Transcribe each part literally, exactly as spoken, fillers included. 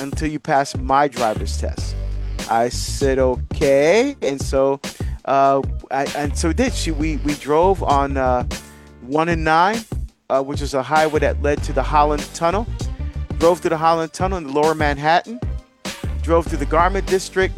until you pass my driver's test. I said, okay. And so, uh, I, and so we did. She, we, we drove on uh, one and nine, uh, which is a highway that led to the Holland Tunnel. Drove through the Holland Tunnel in the lower Manhattan. Drove through the Garment District.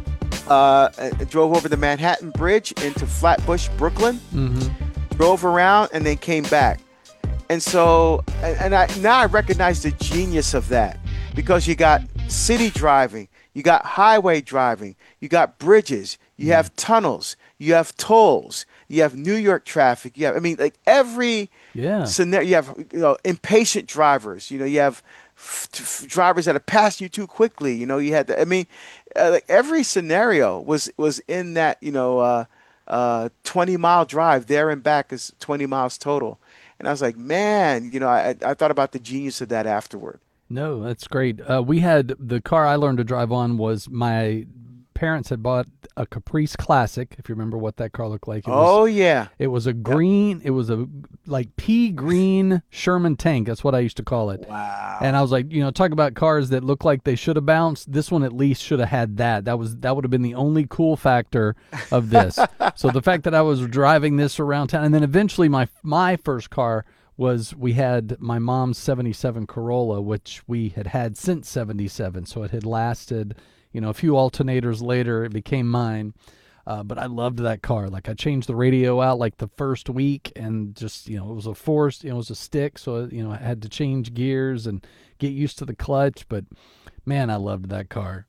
Uh, drove over the Manhattan Bridge into Flatbush, Brooklyn. Mm-hmm. Drove around and then came back. And so, and, and I now I recognize the genius of that, because you got city driving, you got highway driving, you got bridges, you mm-hmm. have tunnels, you have tolls, you have New York traffic. You have, I mean, like every yeah. scenario. You have, you know, impatient drivers. You know, you have f- f- drivers that are passing you too quickly. You know, you had. The, I mean, uh, like every scenario was was in that. You know, uh, uh, twenty mile drive there and back is twenty miles total. And I was like, man, you know, I I thought about the genius of that afterward. No, that's great. Uh, we had the car I learned to drive on was my parents had bought a Caprice Classic, if you remember what that car looked like. It was, oh yeah, it was a green. Yep. It was a like pea green Sherman tank. That's what I used to call it. Wow. And I was like, you know, talk about cars that look like they should have bounced. This one at least should have had that. That was that would have been the only cool factor of this. So the fact that I was driving this around town, and then eventually my my first car was we had my mom's seventy-seven Corolla, which we had had since seventy-seven. So it had lasted, you know, a few alternators later, it became mine. Uh, but I loved that car. Like I changed the radio out like the first week, and just, you know, it was a force, you know, it was a stick. So, you know, I had to change gears and get used to the clutch. But man, I loved that car.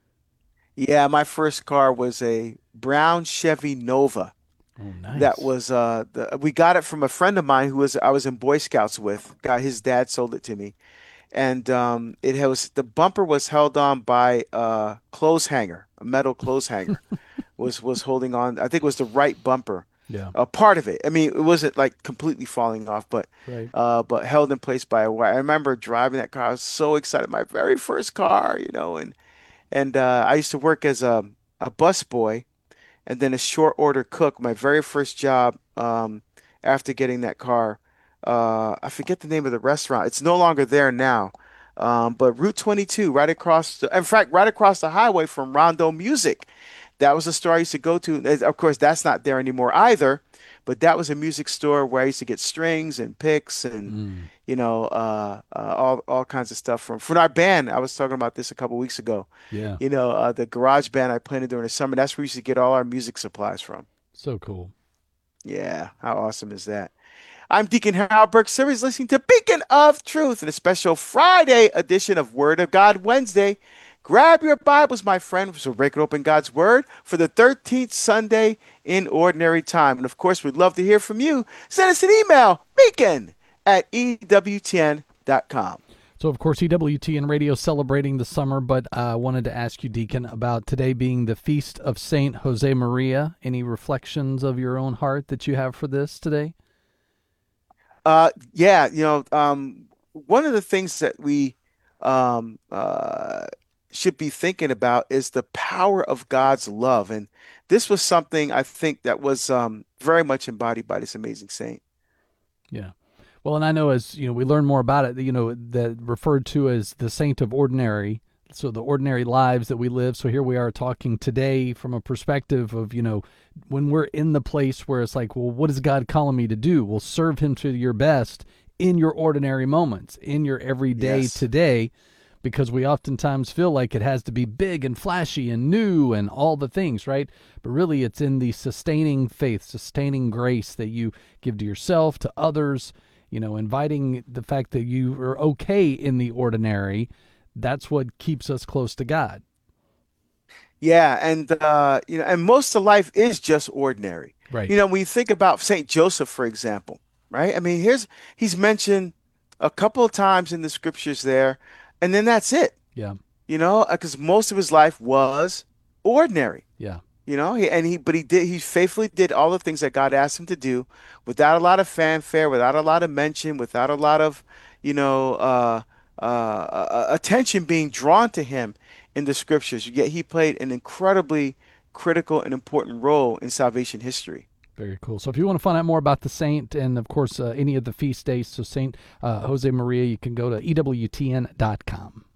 Yeah, my first car was a brown Chevy Nova. Oh, nice. That was uh, the, we got it from a friend of mine who was I was in Boy Scouts with. Got his dad sold it to me, and um, it was the bumper was held on by a clothes hanger, a metal clothes hanger, was was holding on. I think it was the right bumper, Yeah. a part of it. I mean, it wasn't like completely falling off, but Right. uh, but held in place by a wire. I remember driving that car. I was so excited, my very first car, you know, and and uh, I used to work as a a bus boy and then a short order cook. My very first job um, after getting that car. Uh, I forget the name of the restaurant. It's no longer there now. Um, but Route twenty-two, right across, the, in fact, right across the highway from Rondo Music. That was a store I used to go to. Of course, that's not there anymore either. But that was a music store where I used to get strings and picks and, Mm. you know, uh, uh, all all kinds of stuff from from our band. I was talking about this a couple weeks ago. Yeah. You know, uh, the garage band I played in during the summer. That's where we used to get all our music supplies from. So cool. Yeah, how awesome is that? I'm Deacon Harold Burke Series, listening to Beacon of Truth in a special Friday edition of Word of God Wednesday. Grab your Bibles, my friend, so break it open God's Word for the thirteenth Sunday in Ordinary Time. And of course, we'd love to hear from you. Send us an email, beacon at E W T N dot com. So, of course, E W T N Radio celebrating the summer, but I uh, wanted to ask you, Deacon, about today being the Feast of Saint Jose Maria. Any reflections of your own heart that you have for this today? Uh, yeah, you know, um, one of the things that we um, uh, should be thinking about is the power of God's love. And this was something I think that was um, very much embodied by this amazing saint. Yeah. Well, and I know as, you know, we learn more about it, you know, that referred to as the saint of ordinary. So the ordinary lives that we live. So here we are talking today from a perspective of, you know, when we're in the place where it's like, well, what is God calling me to do? Well, serve him to your best in your ordinary moments, in your everyday Yes. today, because we oftentimes feel like it has to be big and flashy and new and all the things, right? But really it's in the sustaining faith, sustaining grace that you give to yourself, to others, you know, inviting the fact that you are okay in the ordinary. That's what keeps us close to God. Yeah, and uh, you know, and most of life is just ordinary. Right. You know, when you think about Saint Joseph, for example, right? I mean, here's he's mentioned a couple of times in the scriptures there, and then that's it. Yeah. You know, because most of his life was ordinary. Yeah. You know, he, and he, but he did, he faithfully did all the things that God asked him to do without a lot of fanfare, without a lot of mention, without a lot of, you know, uh, uh, uh, attention being drawn to him in the scriptures. Yet he played an incredibly critical and important role in salvation history. Very cool. So if you want to find out more about the saint and, of course, uh, any of the feast days, so Saint uh, Jose Maria, you can go to E W T N dot com.